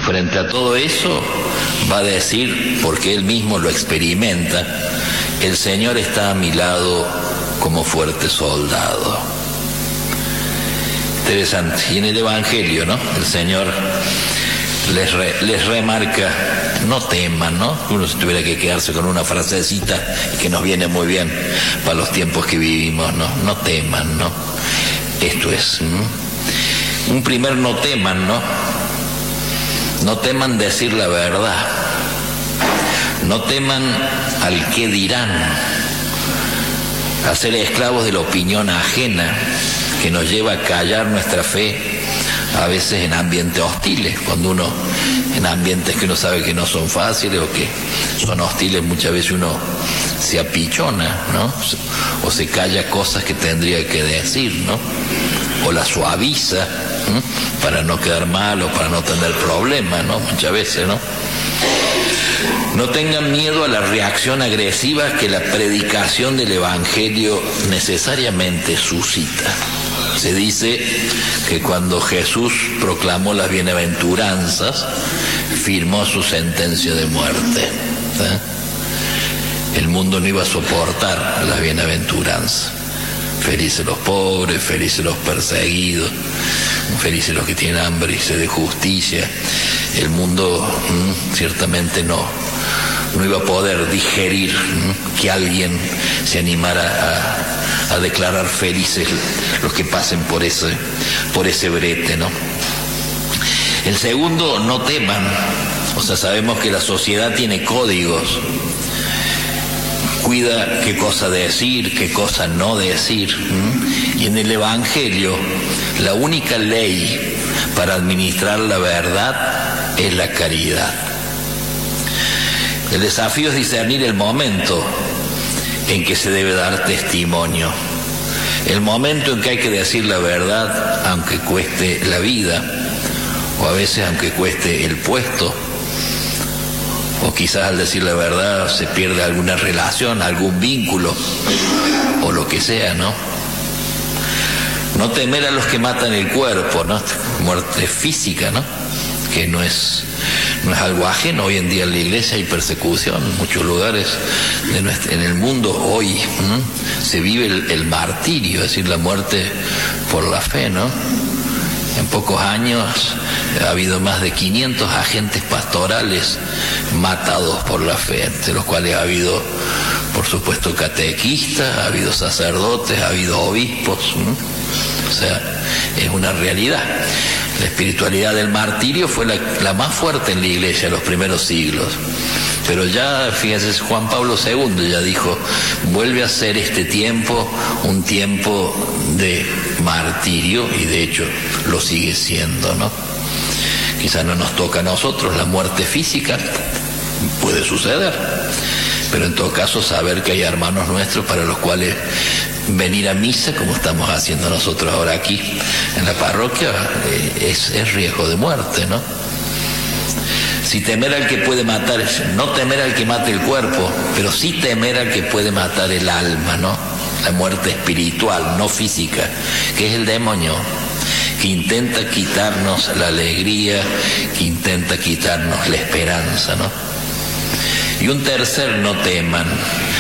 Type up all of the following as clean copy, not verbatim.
frente a todo eso va a decir, porque él mismo lo experimenta, el Señor está a mi lado como fuerte soldado. Interesante. Y en el Evangelio, ¿no?, el Señor les remarca: no teman, ¿no? Uno si tuviera que quedarse con una frasecita que nos viene muy bien para los tiempos que vivimos, ¿no? No teman, ¿no? Esto es un primer no teman, ¿no? No teman decir la verdad. No teman al qué dirán, a ser esclavos de la opinión ajena que nos lleva a callar nuestra fe, a veces en ambientes hostiles, cuando uno, en ambientes que uno sabe que no son fáciles o que son hostiles, muchas veces uno se apichona, ¿no? O se calla cosas que tendría que decir, ¿no? O la suaviza, ¿no?, para no quedar mal o para no tener problemas, ¿no? Muchas veces, ¿no? No tengan miedo a la reacción agresiva que la predicación del Evangelio necesariamente suscita. Se dice que cuando Jesús proclamó las bienaventuranzas, firmó su sentencia de muerte. El mundo no iba a soportar las bienaventuranzas. Felices los pobres, felices los perseguidos, felices los que tienen hambre y sed de justicia. El mundo ciertamente no iba a poder digerir que alguien se animara a declarar felices los que pasen por ese brete, ¿no? El segundo, no teman. O sea, sabemos que la sociedad tiene códigos. Cuida qué cosa decir, qué cosa no decir. Y en el Evangelio, la única ley para administrar la verdad es la caridad. El desafío es discernir el momento en que se debe dar testimonio. El momento en que hay que decir la verdad, aunque cueste la vida, o a veces aunque cueste el puesto, o quizás al decir la verdad se pierde alguna relación, algún vínculo, o lo que sea, ¿no? No temer a los que matan el cuerpo, ¿no? Muerte física, ¿no? Que no es algo ajeno. Hoy en día en la iglesia hay persecución en muchos lugares en el mundo. Hoy se vive el martirio, es decir, la muerte por la fe, ¿no? En pocos años ha habido más de 500 agentes pastorales matados por la fe, de los cuales ha habido, por supuesto, catequistas, ha habido sacerdotes, ha habido obispos. O sea, es una realidad. La espiritualidad del martirio fue la más fuerte en la iglesia en los primeros siglos. Pero ya, fíjense, Juan Pablo II ya dijo, vuelve a ser este tiempo un tiempo de martirio, y de hecho lo sigue siendo, ¿no? Quizá no nos toca a nosotros la muerte física, puede suceder, pero en todo caso saber que hay hermanos nuestros para los cuales venir a misa, como estamos haciendo nosotros ahora aquí en la parroquia, es riesgo de muerte, ¿no? Si temer al que puede matar, no temer al que mate el cuerpo, pero sí temer al que puede matar el alma, ¿no? La muerte espiritual, no física, que es el demonio, que intenta quitarnos la alegría, que intenta quitarnos la esperanza, ¿no? Y un tercer, no teman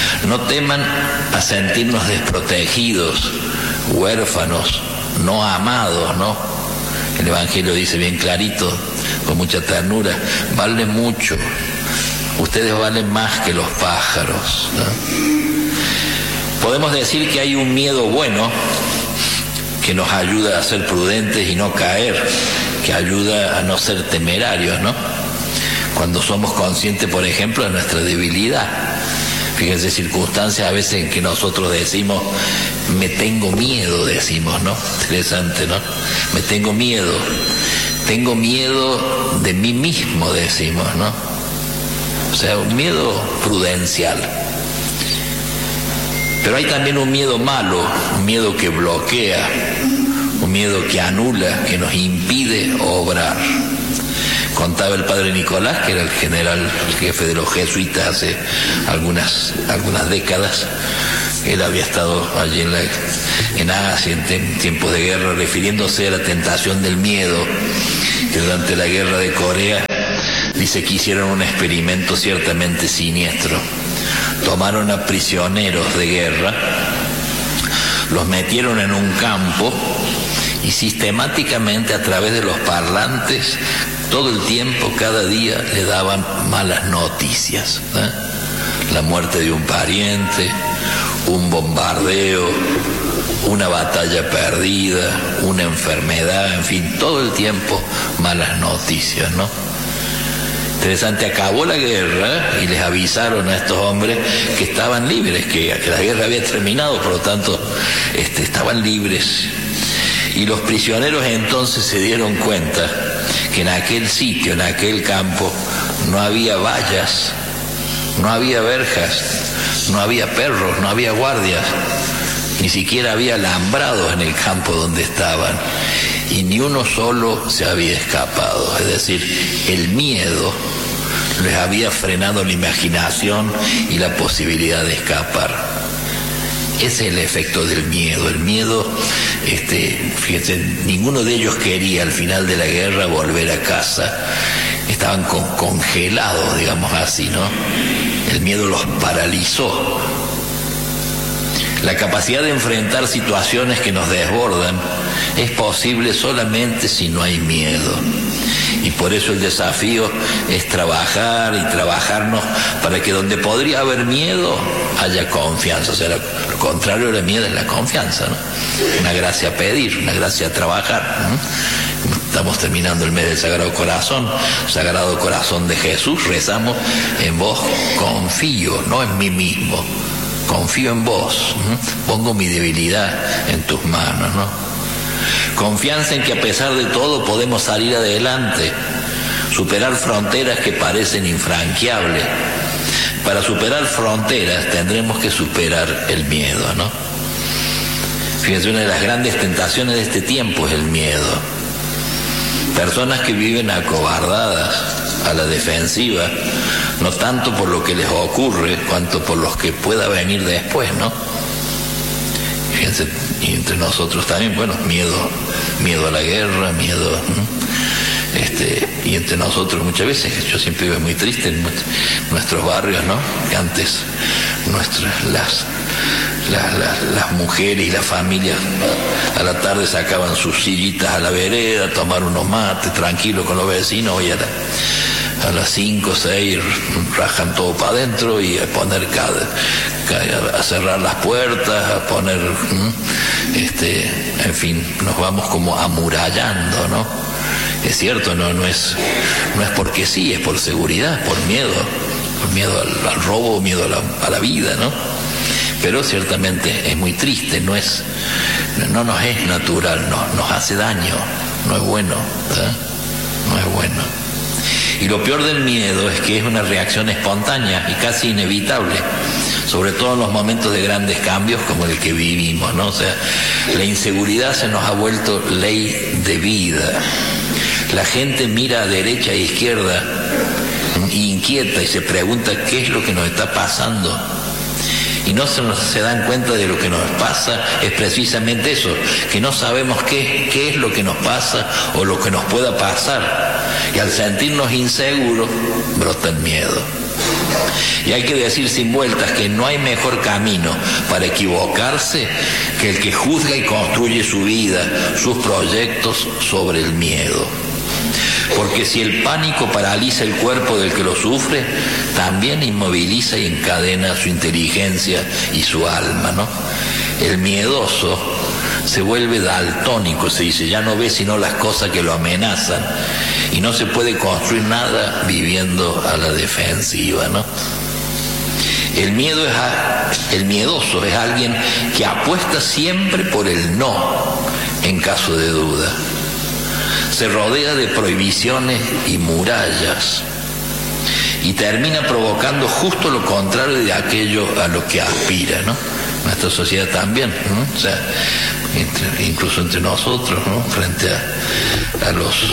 a sentirnos desprotegidos, huérfanos, no amados, ¿no? El Evangelio dice bien clarito, con mucha ternura, valen mucho, ustedes valen más que los pájaros, ¿no? Podemos decir que hay un miedo bueno que nos ayuda a ser prudentes y no caer, que ayuda a no ser temerarios, ¿no? Cuando somos conscientes, por ejemplo, de nuestra debilidad. Fíjense, circunstancias a veces en que nosotros decimos, me tengo miedo, decimos, ¿no? Interesante, ¿no? Me tengo miedo de mí mismo, decimos, ¿no? O sea, un miedo prudencial. Pero hay también un miedo malo, un miedo que bloquea, un miedo que anula, que nos impide obrar. Contaba el padre Nicolás, que era el general, el jefe de los jesuitas hace algunas décadas. Él había estado allí en Asia en tiempos de guerra, refiriéndose a la tentación del miedo, que durante la guerra de Corea dice que hicieron un experimento ciertamente siniestro. Tomaron a prisioneros de guerra, los metieron en un campo y sistemáticamente a través de los parlantes, todo el tiempo, cada día, le daban malas noticias, ¿eh? La muerte de un pariente, un bombardeo, una batalla perdida, una enfermedad, en fin, todo el tiempo malas noticias, ¿no? Interesante, acabó la guerra y les avisaron a estos hombres que estaban libres, que la guerra había terminado, por lo tanto estaban libres. Y los prisioneros entonces se dieron cuenta que en aquel sitio, en aquel campo, no había vallas, no había verjas, no había perros, no había guardias, ni siquiera había alambrados en el campo donde estaban, y ni uno solo se había escapado. Es decir, el miedo les había frenado la imaginación y la posibilidad de escapar. Ese es el efecto del miedo. El miedo, fíjense, ninguno de ellos quería al final de la guerra volver a casa. Estaban congelados, digamos así, ¿no? El miedo los paralizó. La capacidad de enfrentar situaciones que nos desbordan es posible solamente si no hay miedo. Y por eso el desafío es trabajar y trabajarnos para que donde podría haber miedo haya confianza. O sea, lo contrario del miedo es la confianza, ¿no? Una gracia a pedir, una gracia a trabajar, ¿no? Estamos terminando el mes del Sagrado Corazón de Jesús. Rezamos: en vos confío, no en mí mismo. Confío en vos, pongo mi debilidad en tus manos, ¿no? Confianza en que a pesar de todo podemos salir adelante, superar fronteras que parecen infranqueables. Para superar fronteras tendremos que superar el miedo, ¿no? Fíjense, una de las grandes tentaciones de este tiempo es el miedo. Personas que viven acobardadas, a la defensiva, no tanto por lo que les ocurre, cuanto por lo que pueda venir después, ¿no? Fíjense, y entre nosotros también, bueno, miedo a la guerra, miedo, y entre nosotros muchas veces, yo siempre veo muy triste en nuestros barrios, ¿no? Que antes las mujeres y las familias a la tarde sacaban sus sillitas a la vereda, tomar unos mates tranquilos con los vecinos. Hoy a las 5 o 6 rajan todo para adentro y a poner a cerrar las puertas, a poner en fin, nos vamos como amurallando, ¿no? Es cierto, no es porque sí, es por seguridad, por miedo al robo, miedo a la vida, ¿no? Pero ciertamente es muy triste, no nos es natural, nos hace daño, no es bueno, ¿verdad? No es bueno. Y lo peor del miedo es que es una reacción espontánea y casi inevitable, sobre todo en los momentos de grandes cambios como el que vivimos, ¿no? O sea, la inseguridad se nos ha vuelto ley de vida. La gente mira a derecha e izquierda inquieta y se pregunta qué es lo que nos está pasando. Y no se dan cuenta de lo que nos pasa, es precisamente eso, que no sabemos qué es lo que nos pasa o lo que nos pueda pasar. Y al sentirnos inseguros, brota el miedo. Y hay que decir sin vueltas que no hay mejor camino para equivocarse que el que juzga y construye su vida, sus proyectos sobre el miedo. Porque si el pánico paraliza el cuerpo del que lo sufre, también inmoviliza y encadena su inteligencia y su alma, ¿no? El miedoso se vuelve daltónico, se dice, ya no ve sino las cosas que lo amenazan, y no se puede construir nada viviendo a la defensiva, ¿no? El miedoso es alguien que apuesta siempre por el no en caso de duda. Se rodea de prohibiciones y murallas y termina provocando justo lo contrario de aquello a lo que aspira, ¿no? Nuestra sociedad también, ¿no? O sea, incluso entre nosotros, ¿no? Frente a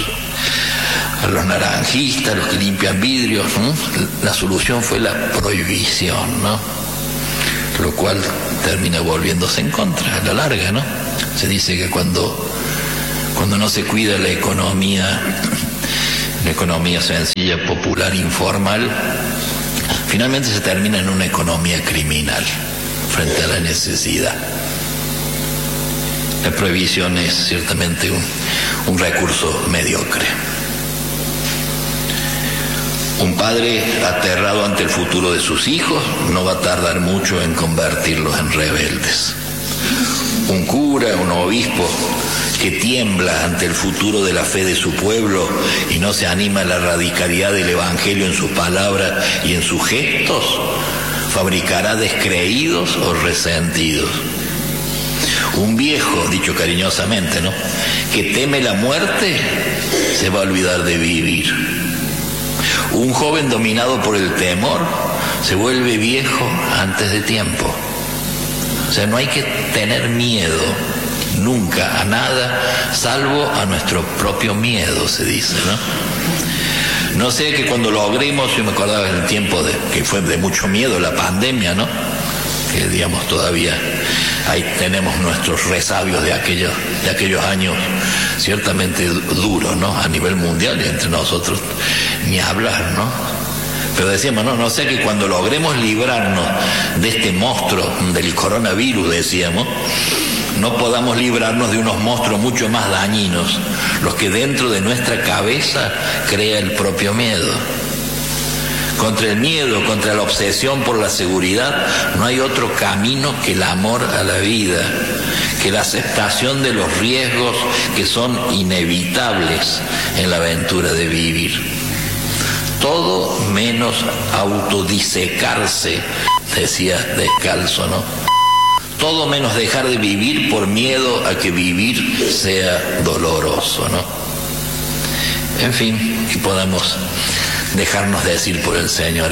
los naranjistas, los que limpian vidrios, ¿no? La solución fue la prohibición, ¿no? Lo cual termina volviéndose en contra a la larga, ¿no? Se dice que cuando no se cuida la economía una economía sencilla, popular, informal, finalmente se termina en una economía criminal frente a la necesidad. La prohibición es ciertamente un recurso mediocre. Un padre aterrado ante el futuro de sus hijos no va a tardar mucho en convertirlos en rebeldes. Un cura, un obispo que tiembla ante el futuro de la fe de su pueblo y no se anima a la radicalidad del Evangelio en sus palabras y en sus gestos, fabricará descreídos o resentidos. Un viejo, dicho cariñosamente, ¿no?, que teme la muerte, se va a olvidar de vivir. Un joven dominado por el temor se vuelve viejo antes de tiempo. O sea, no hay que tener miedo nunca a nada, salvo a nuestro propio miedo, se dice, ¿no? No sé, que cuando logremos, yo me acordaba del tiempo que fue de mucho miedo la pandemia, ¿no?, que digamos todavía ahí tenemos nuestros resabios de aquellos años ciertamente duros, ¿no?, a nivel mundial, y entre nosotros ni hablar, ¿no? Pero decíamos, no sé, que cuando logremos librarnos de este monstruo del coronavirus, decíamos, no podamos librarnos de unos monstruos mucho más dañinos, los que dentro de nuestra cabeza crea el propio miedo. Contra el miedo, contra la obsesión por la seguridad, no hay otro camino que el amor a la vida, que la aceptación de los riesgos que son inevitables en la aventura de vivir. Todo menos autodisecarse, decía Descalzo, ¿no? Todo menos dejar de vivir por miedo a que vivir sea doloroso, ¿no? En fin, que podamos dejarnos decir por el Señor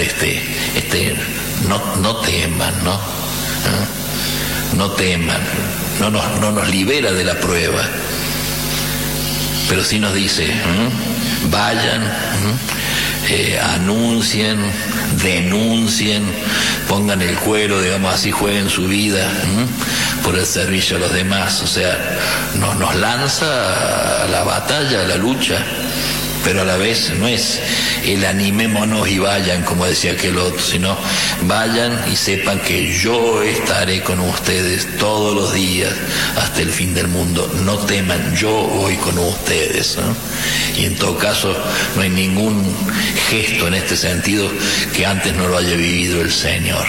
no teman, ¿no? No teman, no nos libera de la prueba, pero sí nos dice, vayan, anuncien, denuncien, pongan el cuero, digamos así, jueguen su vida por el servicio a los demás. O sea, nos lanza a la batalla, a la lucha, pero a la vez no es el animémonos y vayan, como decía aquel otro, sino vayan y sepan que yo estaré con ustedes todos los días hasta el fin del mundo. No teman, yo voy con ustedes, ¿no? Y en todo caso no hay ningún gesto en este sentido que antes no lo haya vivido el Señor.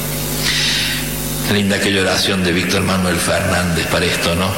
Linda aquella oración de Víctor Manuel Fernández para esto, ¿no?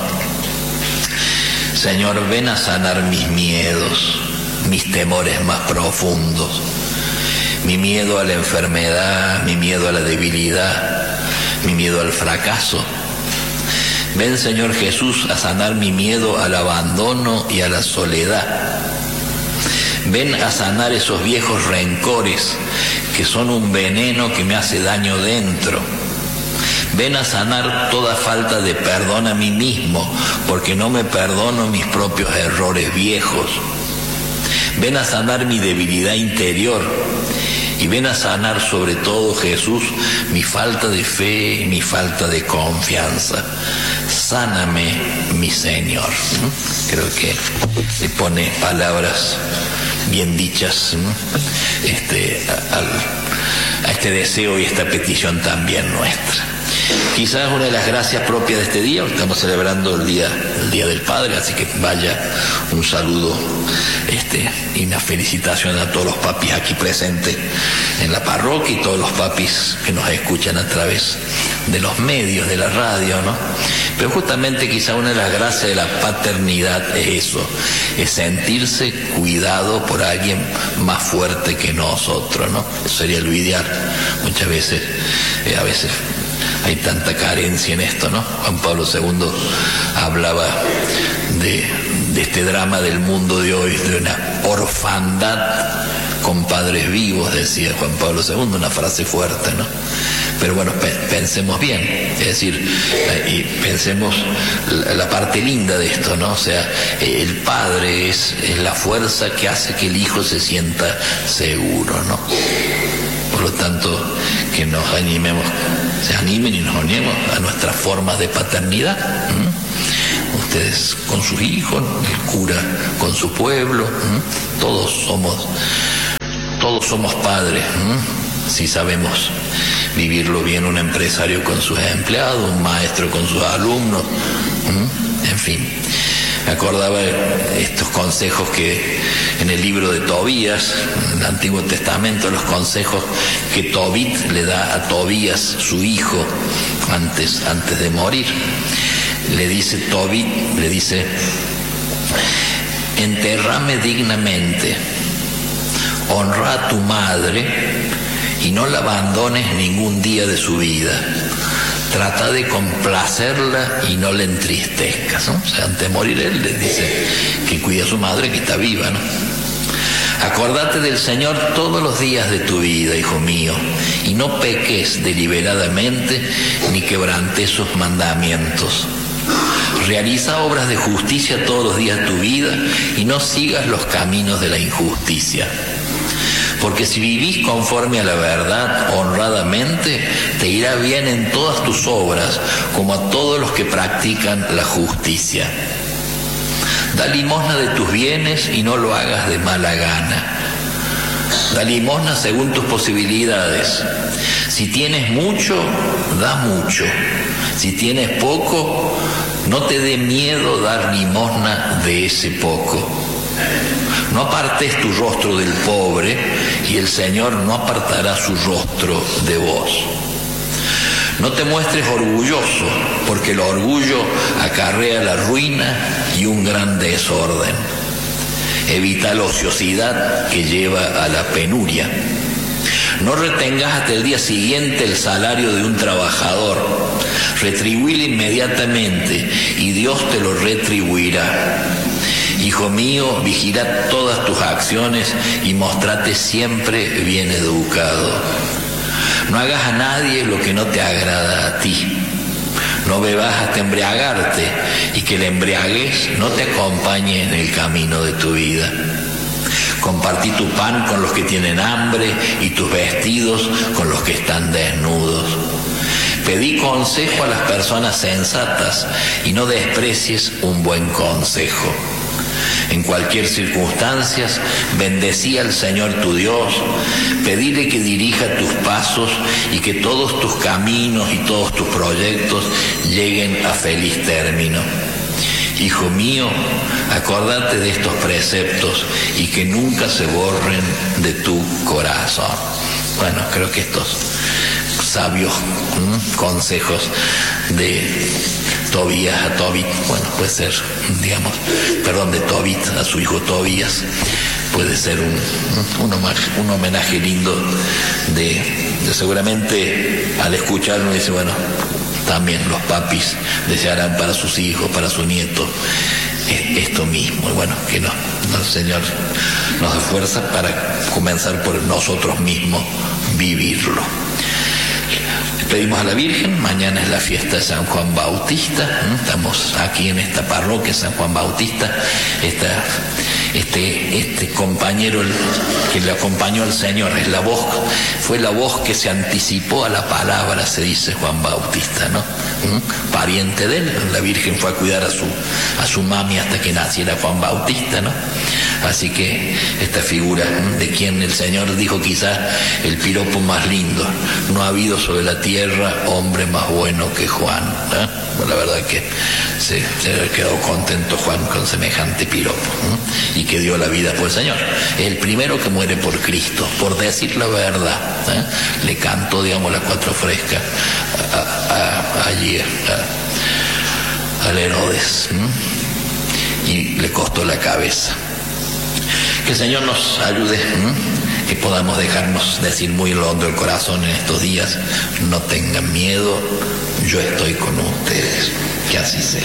Señor, ven a sanar mis miedos, mis temores más profundos, mi miedo a la enfermedad, mi miedo a la debilidad, mi miedo al fracaso. Ven, Señor Jesús, a sanar mi miedo al abandono y a la soledad. Ven a sanar esos viejos rencores que son un veneno que me hace daño dentro. Ven a sanar toda falta de perdón a mí mismo, porque no me perdono mis propios errores viejos. Ven a sanar mi debilidad interior y ven a sanar sobre todo, Jesús, mi falta de fe y mi falta de confianza. Sáname, mi Señor. Creo que le pone palabras bien dichas a este deseo y esta petición también nuestra. Quizás una de las gracias propias de este día, estamos celebrando el día del Padre, así que vaya un saludo y una felicitación a todos los papis aquí presentes en la parroquia y todos los papis que nos escuchan a través de los medios, de la radio, ¿no? Pero justamente quizá una de las gracias de la paternidad es eso, es sentirse cuidado por alguien más fuerte que nosotros, ¿no? Eso sería lo ideal. Muchas veces, a veces hay tanta carencia en esto, ¿no? Juan Pablo II hablaba de este drama del mundo de hoy, de una orfandad con padres vivos, decía Juan Pablo II, una frase fuerte, ¿no? Pero bueno, pensemos bien, es decir, y pensemos la parte linda de esto, ¿no? O sea, el padre es la fuerza que hace que el hijo se sienta seguro, ¿no? Por lo tanto, que nos animemos, se animen y nos unimos a nuestras formas de paternidad. ustedes con sus hijos, el cura con su pueblo, todos somos padres, si sabemos vivirlo bien, un empresario con sus empleados, un maestro con sus alumnos, en fin. Me acordaba estos consejos que en el libro de Tobías, en el Antiguo Testamento, los consejos que Tobit le da a Tobías, su hijo, antes de morir. Le dice Tobit, entérrame dignamente, honra a tu madre y no la abandones ningún día de su vida. Trata de complacerla y no la entristezcas, ¿no? O sea, antes de morir él le dice que cuide a su madre, que está viva, ¿no? Acordate del Señor todos los días de tu vida, hijo mío, y no peques deliberadamente ni quebrantes sus mandamientos. Realiza obras de justicia todos los días de tu vida y no sigas los caminos de la injusticia. Porque si vivís conforme a la verdad, honradamente, te irá bien en todas tus obras, como a todos los que practican la justicia. Da limosna de tus bienes y no lo hagas de mala gana. Da limosna según tus posibilidades. Si tienes mucho, da mucho. Si tienes poco, no te dé miedo dar limosna de ese poco. No apartes tu rostro del pobre y el Señor no apartará su rostro de vos. No te muestres orgulloso, porque el orgullo acarrea la ruina y un gran desorden. Evita la ociosidad que lleva a la penuria. No retengas hasta el día siguiente el salario de un trabajador. Retribuíle inmediatamente y Dios te lo retribuirá. Hijo mío, vigila todas tus acciones y mostrate siempre bien educado. No hagas a nadie lo que no te agrada a ti. No bebas hasta embriagarte y que el embriaguez no te acompañe en el camino de tu vida. Compartí tu pan con los que tienen hambre y tus vestidos con los que están desnudos. Pedí consejo a las personas sensatas y no desprecies un buen consejo. En cualquier circunstancia, bendecí al Señor tu Dios, pedile que dirija tus pasos y que todos tus caminos y todos tus proyectos lleguen a feliz término. Hijo mío, acordate de estos preceptos y que nunca se borren de tu corazón. Bueno, creo que estos sabios consejos de Tobías a Tobit, bueno, puede ser, de Tobit a su hijo Tobías, puede ser un homenaje lindo de seguramente al escucharlo dice, bueno, también los papis desearán para sus hijos, para su nieto, esto mismo. Y bueno, que el Señor nos dé fuerza para comenzar por nosotros mismos vivirlo. Pedimos a la Virgen, mañana es la fiesta de San Juan Bautista, estamos aquí en esta parroquia San Juan Bautista, este compañero que le acompañó al Señor, fue la voz que se anticipó a la palabra, se dice Juan Bautista, ¿no? Pariente de él, la Virgen fue a cuidar a su mami hasta que naciera Juan Bautista, ¿no? Así que esta figura de quien el Señor dijo quizás el piropo más lindo, no ha habido sobre la tierra hombre más bueno que Juan, ¿eh? Bueno, la verdad que se ha quedado contento Juan con semejante piropo, y que dio la vida por el Señor. El primero que muere por Cristo, por decir la verdad, ¿eh? Le cantó, la cuatro fresca allí al Herodes, y le costó la cabeza. Que el Señor nos ayude, que podamos dejarnos decir muy en lo hondo del corazón en estos días, no tengan miedo, yo estoy con ustedes, que así sea.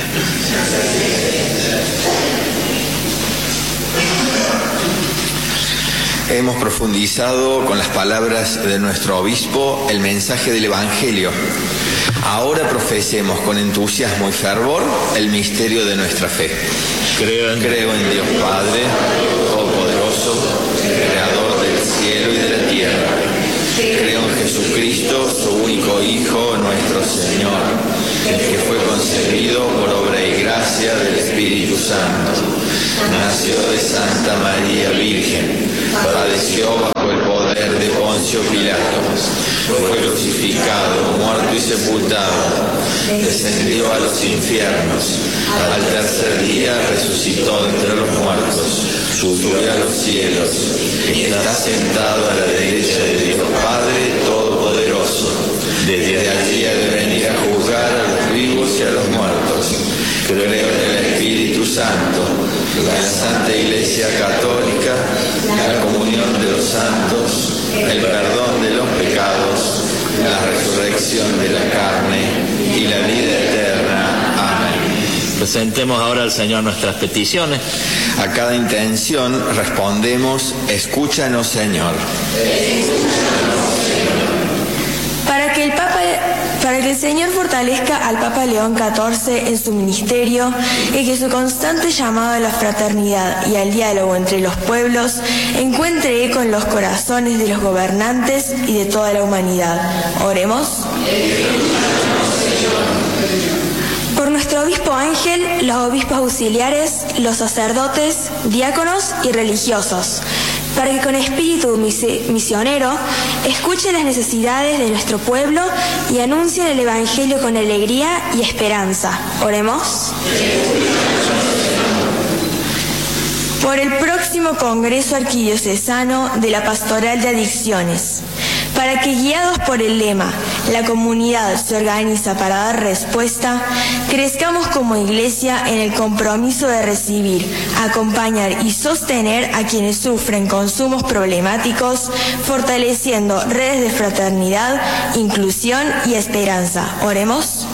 Hemos profundizado con las palabras de nuestro obispo el mensaje del Evangelio. Ahora profesemos con entusiasmo y fervor el misterio de nuestra fe. Creo en Dios Padre, Todopoderoso, Creador del cielo y de la tierra. Creo en Jesucristo, su único Hijo, nuestro Señor, el que fue concebido por obra y gracia del Santo. Nació de Santa María Virgen, padeció bajo el poder de Poncio Pilato, fue crucificado, muerto y sepultado, descendió a los infiernos, al tercer día resucitó entre los muertos, subió a los cielos, está sentado a la derecha de Dios Padre Todopoderoso, desde allí ha de venir a juzgar a los vivos y a los muertos. Creo en el Espíritu Santo, la Santa Iglesia Católica, la comunión de los santos, el perdón de los pecados, la resurrección de la carne y la vida eterna. Amén. Presentemos ahora al Señor nuestras peticiones. A cada intención respondemos: escúchanos, Señor. Para que el Señor fortalezca al Papa León XIV en su ministerio y que su constante llamado a la fraternidad y al diálogo entre los pueblos encuentre eco en los corazones de los gobernantes y de toda la humanidad. Oremos. Por nuestro obispo Ángel, los obispos auxiliares, los sacerdotes, diáconos y religiosos, para que con espíritu misionero escuchen las necesidades de nuestro pueblo y anuncien el Evangelio con alegría y esperanza. Oremos. Por el próximo Congreso Arquidiocesano de la Pastoral de Adicciones, para que guiados por el lema "La comunidad se organiza para dar respuesta", crezcamos como Iglesia en el compromiso de recibir, acompañar y sostener a quienes sufren consumos problemáticos, fortaleciendo redes de fraternidad, inclusión y esperanza. Oremos.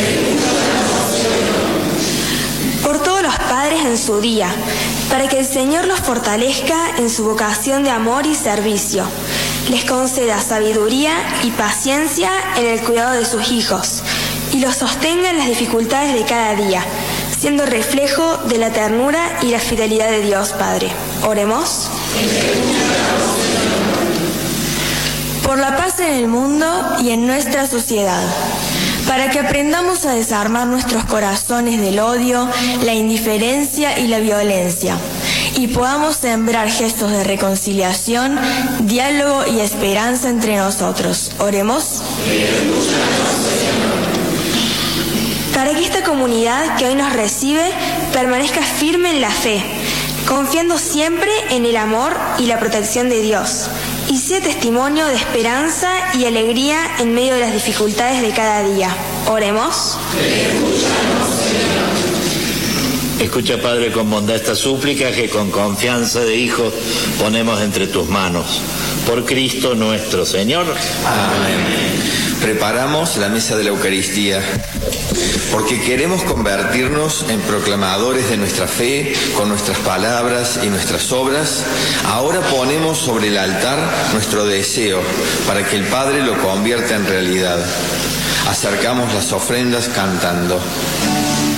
Por todos los padres en su día, para que el Señor los fortalezca en su vocación de amor y servicio, les conceda sabiduría y paciencia en el cuidado de sus hijos y los sostenga en las dificultades de cada día, siendo reflejo de la ternura y la fidelidad de Dios Padre. Oremos. Por la paz en el mundo y en nuestra sociedad, para que aprendamos a desarmar nuestros corazones del odio, la indiferencia y la violencia, y podamos sembrar gestos de reconciliación, diálogo y esperanza entre nosotros. Oremos. Para que esta comunidad que hoy nos recibe permanezca firme en la fe, confiando siempre en el amor y la protección de Dios, y sea testimonio de esperanza y alegría en medio de las dificultades de cada día. Oremos. Escucha, Padre, con bondad esta súplica que con confianza de hijos ponemos entre tus manos. Por Cristo nuestro Señor. Amén. Preparamos la mesa de la Eucaristía porque queremos convertirnos en proclamadores de nuestra fe con nuestras palabras y nuestras obras. Ahora ponemos sobre el altar nuestro deseo para que el Padre lo convierta en realidad. Acercamos las ofrendas cantando.